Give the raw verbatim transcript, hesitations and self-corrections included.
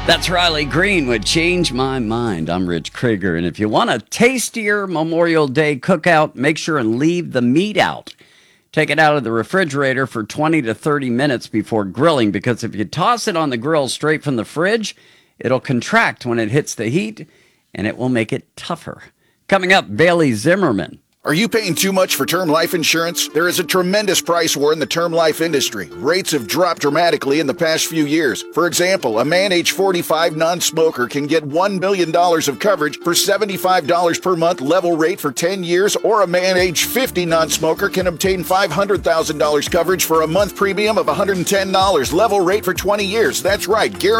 That's Riley Green with Change My Mind. I'm Rich Krieger, and if you want a tastier Memorial Day cookout, make sure and leave the meat out. Take it out of the refrigerator for twenty to thirty minutes before grilling, because if you toss it on the grill straight from the fridge, it'll contract when it hits the heat, and it will make it tougher. Coming up, Bailey Zimmerman. Are you paying too much for term life insurance? There is a tremendous price war in the term life industry. Rates have dropped dramatically in the past few years. For example, a man age forty-five non-smoker can get one million dollars of coverage for seventy-five dollars per month level rate for ten years, or a man age fifty non-smoker can obtain five hundred thousand dollars coverage for a month premium of one hundred ten dollars level rate for twenty years. That's right, guaranteed.